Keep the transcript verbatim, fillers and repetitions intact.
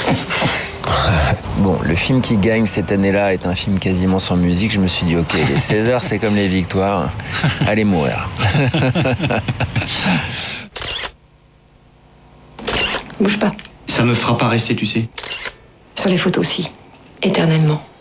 Bon, le film qui gagne cette année-là est un film quasiment sans musique. Je me suis dit, ok, les Césars, c'est comme les victoires. Allez mourir. Bouge pas. Ça me fera pas rester, tu sais. Sur les photos aussi. Éternellement.